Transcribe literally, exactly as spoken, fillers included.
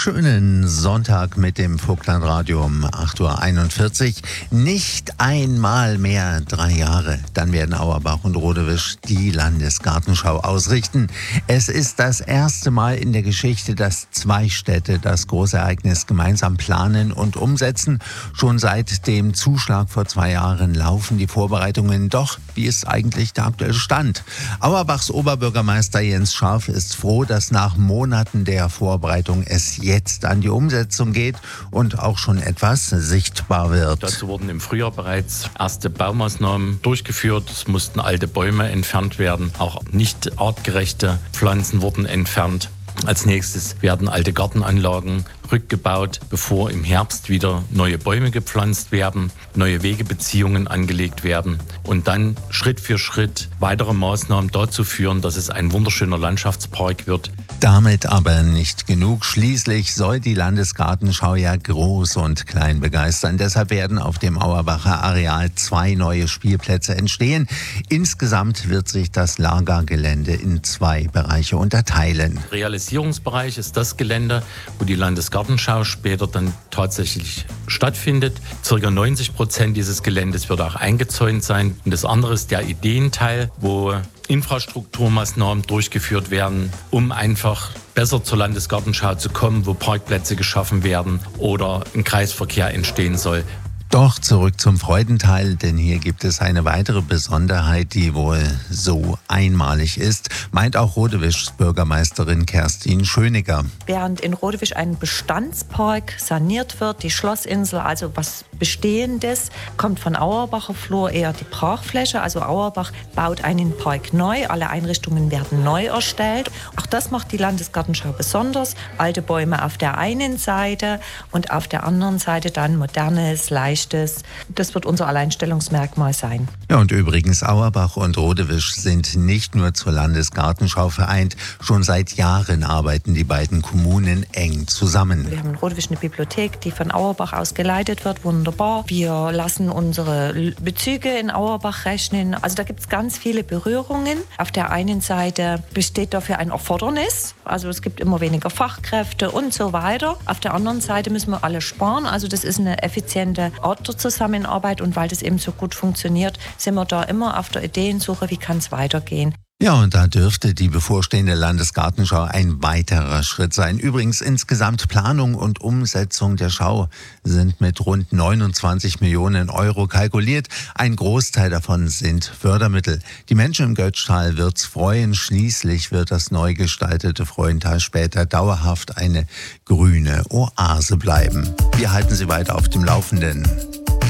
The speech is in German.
Schönen Sonntag mit dem Vogtlandradio um acht Uhr einundvierzig. Nicht einmal mehr drei Jahre. Dann werden Auerbach und Rodewisch die Landesgartenschau ausrichten. Es ist das erste Mal in der Geschichte, dass zwei Städte das Großereignis gemeinsam planen und umsetzen. Schon seit dem Zuschlag vor zwei Jahren laufen die Vorbereitungen. Doch wie ist eigentlich der aktuelle Stand? Auerbachs Oberbürgermeister Jens Scharf ist froh, dass nach Monaten der Vorbereitung es jetzt an die Umsetzung geht und auch schon etwas sichtbar wird. Dazu wurden im Frühjahr bereits erste Baumaßnahmen durchgeführt. Es mussten alte Bäume entfernt werden. Auch nicht artgerechte Pflanzen wurden entfernt. Als nächstes werden alte Gartenanlagen rückgebaut, bevor im Herbst wieder neue Bäume gepflanzt werden, neue Wegebeziehungen angelegt werden und dann Schritt für Schritt weitere Maßnahmen dazu führen, dass es ein wunderschöner Landschaftspark wird. Damit aber nicht genug. Schließlich soll die Landesgartenschau ja groß und klein begeistern. Deshalb werden auf dem Auerbacher Areal zwei neue Spielplätze entstehen. Insgesamt wird sich das Lagergelände in zwei Bereiche unterteilen. Realisierungsbereich ist das Gelände, wo die Landesgartenschau später dann tatsächlich stattfindet. Circa neunzig Prozent dieses Geländes wird auch eingezäunt sein. Und das andere ist der Ideenteil, wo Infrastrukturmaßnahmen durchgeführt werden, um einfach besser zur Landesgartenschau zu kommen, wo Parkplätze geschaffen werden oder ein Kreisverkehr entstehen soll. Doch zurück zum Freudenteil, denn hier gibt es eine weitere Besonderheit, die wohl so einmalig ist, meint auch Rodewischs Bürgermeisterin Kerstin Schöniger. Während in Rodewisch ein Bestandspark saniert wird, die Schlossinsel, also was Bestehendes, kommt von Auerbacher Flur eher die Brachfläche. Also Auerbach baut einen Park neu, alle Einrichtungen werden neu erstellt. Auch das macht die Landesgartenschau besonders. Alte Bäume auf der einen Seite und auf der anderen Seite dann modernes, leichtes. Das wird unser Alleinstellungsmerkmal sein. Ja, und übrigens, Auerbach und Rodewisch sind nicht nur zur Landesgartenschau vereint. Schon seit Jahren arbeiten die beiden Kommunen eng zusammen. Wir haben in Rodewisch eine Bibliothek, die von Auerbach aus geleitet wird. Wunderbar. Wir lassen unsere Bezüge in Auerbach rechnen. Also da gibt es ganz viele Berührungen. Auf der einen Seite besteht dafür ein Erfordernis. Also es gibt immer weniger Fachkräfte und so weiter. Auf der anderen Seite müssen wir alle sparen. Also das ist eine effiziente Art der Zusammenarbeit und weil das eben so gut funktioniert, sind wir da immer auf der Ideensuche, wie kann es weitergehen. Ja, und da dürfte die bevorstehende Landesgartenschau ein weiterer Schritt sein. Übrigens, insgesamt Planung und Umsetzung der Schau sind mit rund neunundzwanzig Millionen Euro kalkuliert. Ein Großteil davon sind Fördermittel. Die Menschen im Götztal wird's freuen. Schließlich wird das neu gestaltete Freudental später dauerhaft eine grüne Oase bleiben. Wir halten Sie weiter auf dem Laufenden.